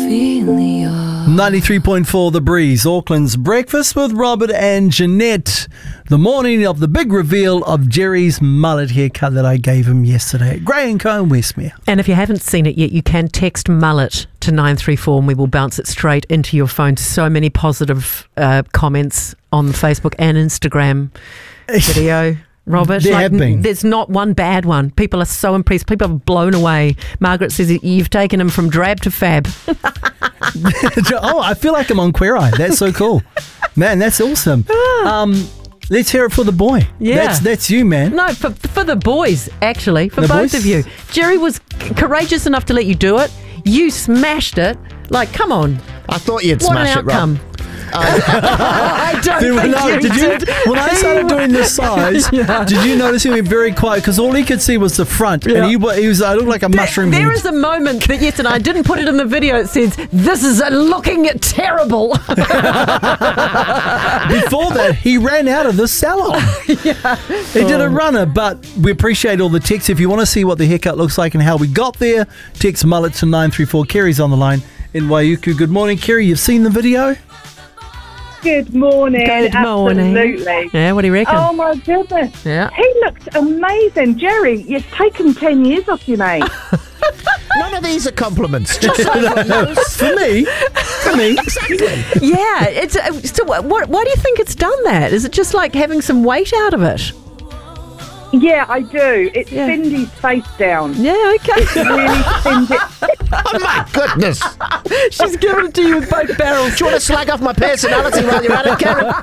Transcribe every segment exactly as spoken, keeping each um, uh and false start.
ninety-three point four The Breeze, Auckland's Breakfast with Robert and Jeanette. The morning of the big reveal of Jerry's mullet haircut that I gave him yesterday at Grey and Co in Westmere. And if you haven't seen it yet, you can text mullet to nine three four and we will bounce it straight into your phone. So many positive uh, comments on Facebook and Instagram video. Robert, There like, have been. There's not one bad one. People are so impressed. People are blown away. Margaret says you've taken him from drab to fab. Oh, I feel like I'm on Queer Eye. That's so cool. Man, that's awesome. Um, let's hear it for the boy. Yeah. That's, that's you, man. No, for, for the boys, actually. For The both boys? of you. Jerry was c- courageous enough to let you do it. You smashed it. Like, come on. I thought you'd What an smash it, Rob. outcome. I don't Dude, think no, you did you, did. when I started doing the size, Yeah. did you notice he went very quiet? Because all he could see was the front. Yeah. And he, wa- he was, I looked like a mushroom There head. is a moment that, yes, and I didn't put it in the video, it says, this is a looking terrible. Before that, he ran out of the salon. Yeah. He did a runner, but we appreciate all the texts. If you want to see what the haircut looks like and how we got there, text mullet to nine three four. Kerry's on the line in Waiuku. Good morning, Kerry. You've seen the video? Good morning. Good morning. Absolutely. Yeah, what do you reckon? Oh my goodness. Yeah. He looked amazing. Jerry, you've taken ten years off you, mate. None of these are compliments. Just like those. For me, for me. Exactly. Yeah. It's uh, so. What? Why do you think it's done that? Is it just like having some weight out of it? Yeah, I do. It Yeah. thinned his face down. Yeah. Okay. Really thinned it. Oh my goodness. She's giving it to you with both barrels. Do you want to slag off my personality while you're at it,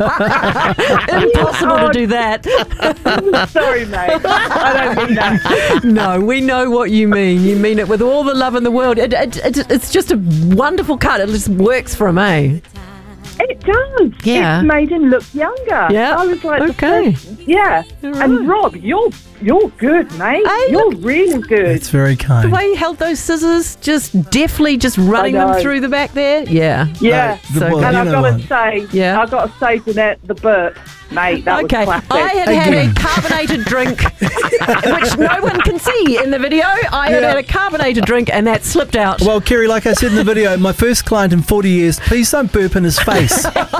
Karen? Impossible to Oh, do that. Sorry, mate. I don't mean that. No, we know what you mean. You mean it with all the love in the world. It, it, it, it's just a wonderful cut. It just works for him, eh? It does. Yeah. It's made him look younger. Yeah. I was like, Okay. yeah. All And right. Rob, you're you're good, mate. Hey, you're look- really good. It's very The kind. way he held those scissors, just deftly just running them know. through the back there. Yeah. Yeah. No, the- So well, And you I've know got to what? say, Yeah. I've got to say, Jeanette, the burp, mate, that Okay, was classic. I had had Again. a carbonated drink, which no one can see in the video. I had Yeah. had a carbonated drink and that slipped out. Well, Kerry, like I said in the video, my first client in forty years, please don't burp in his face.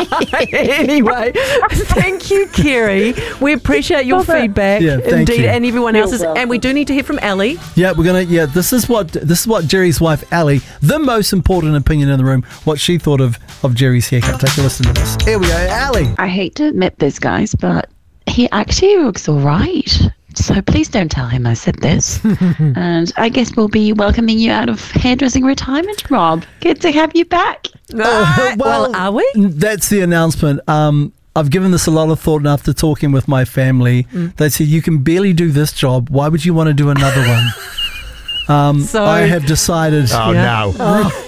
Anyway, thank you, Kerry. We appreciate your Love it. feedback, Yeah, thank indeed, you. and everyone You're else's. And we welcome. do need to hear from Ellie. Yeah, we're gonna. Yeah, this is what this is what Jerry's wife Ali, the most important opinion in the room, what she thought of of Jerry's haircut. Take a listen to this. Here we go, Ali. I hate to admit this, guys, but he actually looks all right. So please don't tell him I said this. And I guess we'll be welcoming you out of hairdressing retirement, Rob. Good to have you back. Uh, well, well, are we? That's the announcement. Um, I've given this a lot of thought, and after talking with my family, they said you can barely do this job. Why would you want to do another one? Um, So- I have decided. Oh, Yeah. no.